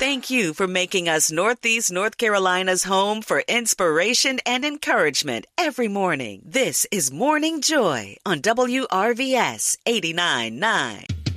thank you for making us Northeast North Carolina's home for inspiration and encouragement every morning. This is Morning Joy on WRVS 89.9.